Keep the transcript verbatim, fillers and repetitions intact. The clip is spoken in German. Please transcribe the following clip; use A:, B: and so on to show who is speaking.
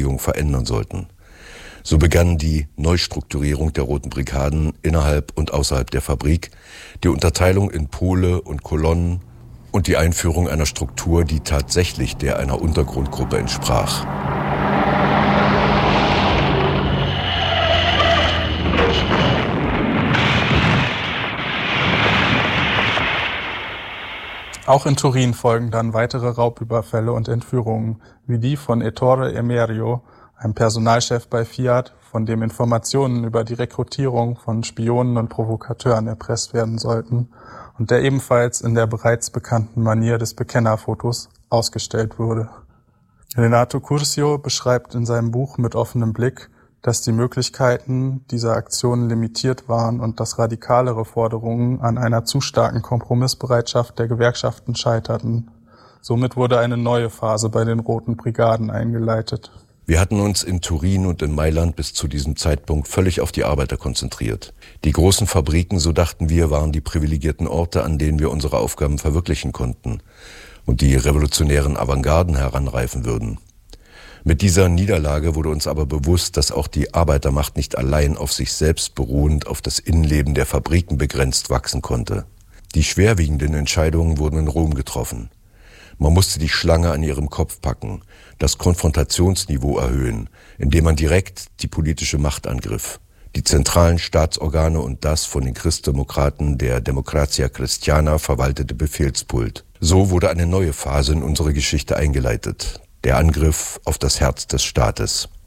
A: Beziehungen verändern sollten. So begann die Neustrukturierung der Roten Brigaden innerhalb und außerhalb der Fabrik, die Unterteilung in Pole und Kolonnen und die Einführung einer Struktur, die tatsächlich der einer Untergrundgruppe entsprach.
B: Auch in Turin folgen dann weitere Raubüberfälle und Entführungen, wie die von Ettore Emerio, einem Personalchef bei Fiat, von dem Informationen über die Rekrutierung von Spionen und Provokateuren erpresst werden sollten und der ebenfalls in der bereits bekannten Manier des Bekennerfotos ausgestellt wurde. Renato Curcio beschreibt in seinem Buch Mit offenem Blick, dass die Möglichkeiten dieser Aktionen limitiert waren und dass radikalere Forderungen an einer zu starken Kompromissbereitschaft der Gewerkschaften scheiterten. Somit wurde eine neue Phase bei den Roten Brigaden eingeleitet.
A: Wir hatten uns in Turin und in Mailand bis zu diesem Zeitpunkt völlig auf die Arbeiter konzentriert. Die großen Fabriken, so dachten wir, waren die privilegierten Orte, an denen wir unsere Aufgaben verwirklichen konnten und die revolutionären Avantgarden heranreifen würden. Mit dieser Niederlage wurde uns aber bewusst, dass auch die Arbeitermacht nicht allein auf sich selbst beruhend auf das Innenleben der Fabriken begrenzt wachsen konnte. Die schwerwiegenden Entscheidungen wurden in Rom getroffen. Man musste die Schlange an ihrem Kopf packen, das Konfrontationsniveau erhöhen, indem man direkt die politische Macht angriff, die zentralen Staatsorgane und das von den Christdemokraten der Democrazia Cristiana verwaltete Befehlspult. So wurde eine neue Phase in unsere Geschichte eingeleitet. Der Angriff auf das Herz des Staates.